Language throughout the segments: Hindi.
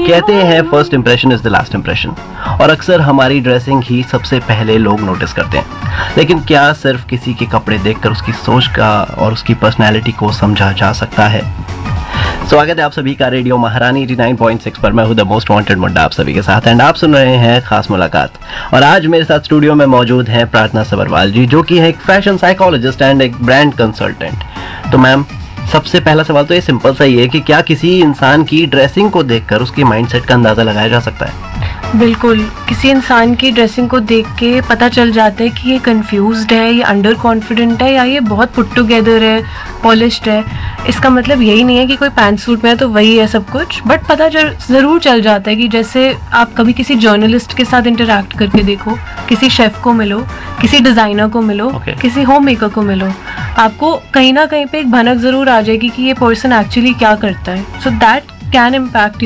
कहते हैं first impression is the last impression, और अक्सर हमारी ड्रेसिंग ही सबसे पहले लोग नोटिस करते हैं। लेकिन क्या सिर्फ किसी के कपड़े देखकर उसकी सोच का और उसकी पर्सनैलिटी को समझा जा सकता है? स्वागत है आप सभी का रेडियो महारानी 89.6 पर। मैं हूं द मोस्ट वांटेड मुंडा आप सभी के साथ, एंड आप सुन रहे हैं खास मुलाकात। और आज मेरे साथ स्टूडियो में मौजूद हैं प्रार्थना सबरवाल जी, जो कि है एक फैशन साइकोलॉजिस्ट एंड एक ब्रांड कंसल्टेंट। तो मैम, सबसे पहला सवाल तो ये सिंपल सा ही है कि क्या किसी इंसान की ड्रेसिंग को देखकर उसकी माइंडसेट का अंदाजा लगाया जा सकता है? बिल्कुल, किसी इंसान की ड्रेसिंग को देख के पता चल जाता है कि ये कंफ्यूज्ड है, ये अंडर कॉन्फिडेंट है, या ये बहुत पुट टुगेदर है, पॉलिश्ड है। इसका मतलब यही नहीं है कि कोई पैंट सूट में है तो वही है सब कुछ, बट पता ज़रूर चल जाता है कि जैसे आप कभी किसी जर्नलिस्ट के साथ इंटरैक्ट करके देखो, किसी शेफ़ को मिलो, किसी डिज़ाइनर को मिलो, किसी होम मेकर को मिलो, आपको कहीं ना कहीं पे एक भनक ज़रूर आ जाएगी कि ये पर्सन एक्चुअली क्या करता है। So that can impact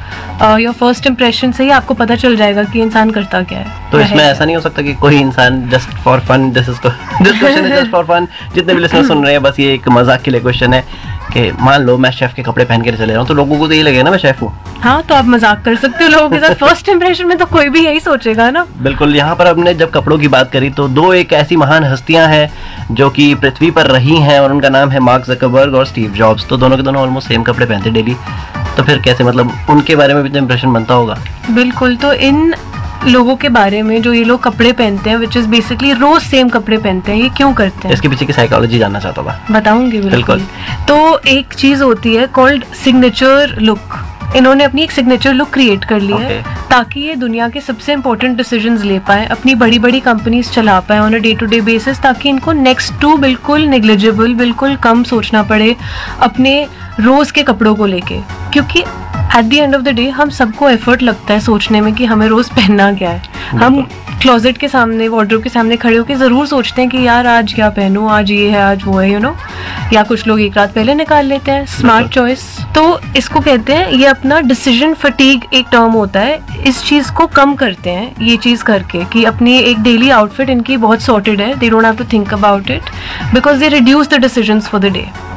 your first impression से ही आपको पता चल जाएगा कि इंसान करता क्या है। तो इसमें ऐसा नहीं हो सकता कि कोई इंसान just for fun, this question is just for fun, जितने भी लिसनर सुन रहे हैं बस ये एक मजाक के लिए क्वेश्चन है कि मान लो मैं शेफ के कपड़े पहन के चले रहा हूँ तो लोगों को तो यही लगेगा ना मैं शेफ हूँ। हाँ, तो आप मजाक कर सकते हो लोगों के साथ। फर्स्ट इंप्रेशन में तो कोई भी यही सोचेगा ना। बिल्कुल। यहाँ पर हमने जब कपड़ों की बात करी तो दो एक ऐसी महान हस्तियां हैं जो कि पृथ्वी पर रही हैं, और उनका नाम है मार्क ज़करबर्ग और स्टीव जॉब्स। तो दोनों के दोनों ऑलमोस्ट सेम कपड़े पहनते डेली, तो फिर कैसे, मतलब उनके बारे में भी तो इंप्रेशन बनता होगा। बिल्कुल। तो इन लोगों के बारे में जो ये लोग कपड़े पहनते हैं, which is basically rose same कपड़े पहनते हैं, ये क्यों करते हैं? इसके पीछे की साइकोलॉजी जानना चाहता था। बताऊंगी बिल्कुल। तो एक चीज होती है कॉल्ड सिग्नेचर लुक। इन्होंने अपनी एक सिग्नेचर लुक क्रिएट कर ली है ताकि ये दुनिया के सबसे इंपॉर्टेंट डिसीजंस ले पाए, अपनी बड़ी बड़ी कंपनीज चला पाए on a day to day basis, ताकि इनको नेक्स्ट टू बिल्कुल नेग्लिजिबल, बिल्कुल कम सोचना पड़े अपने रोज के कपड़ों को लेके। क्योंकि at the end of the day हम सबको एफर्ट लगता है सोचने में कि हमें रोज पहनना क्या है। हम क्लोजेट के सामने, वार्डरोब के सामने खड़े होकर जरूर सोचते हैं कि यार आज क्या पहनूं, आज ये है, आज वो है, या कुछ लोग एक रात पहले निकाल लेते हैं। Smart choice. तो इसको कहते हैं, ये अपना डिसीजन फटीग एक टर्म होता है, इस चीज को कम करते हैं ये चीज करके कि अपनी एक डेली आउटफिट इनकी बहुत सॉर्टेड है, they don't have to think about it because they reduce the decisions for the day.